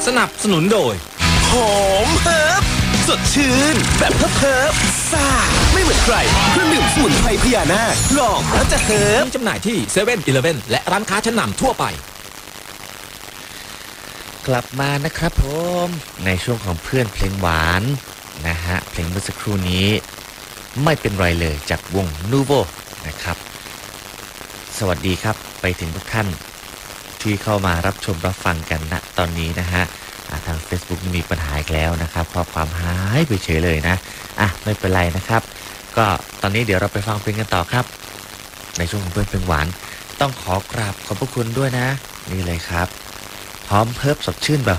นับสนุนโดยหอมเฮิร์บสดชื่นแบบเฮิร์บซ่าไม่เหมือนใครเครื่องดื่มสมุนไพรพญานาคลองแล้วจะเฮิร์บมีจำหน่ายที่เซเว่นอีเลฟเว่นและร้านค้าชั้นนำทั่วไปกลับมานะครับผมในช่วงของเพื่อนเพลงหวานนะฮะเพลงเมื่อสักครู่นี้ไม่เป็นไรเลยจากวงนูโวนะครับสวัสดีครับไปถึงทุกท่านที่เข้ามารับชมรับฟังกันณตอนนี้นะฮะทาง Facebook มีปัญหาอีกแล้วนะครับข้อความหายไปเฉยเลยนะไม่เป็นไรนะครับก็ตอนนี้เดี๋ยวเราไปฟังเพลงกันต่อครับในช่วงของเพื่อนเพลงหวานต้องขอกราบขอบพระคุณด้วยนะนี่เลยครับหอมเพิบสดชื่นแบบ